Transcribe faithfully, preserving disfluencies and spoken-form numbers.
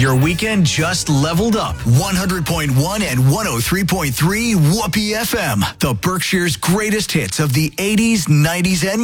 Your weekend just leveled up. one hundred point one and one oh three point three Whoopee F M. The Berkshire's greatest hits of the eighties, nineties, and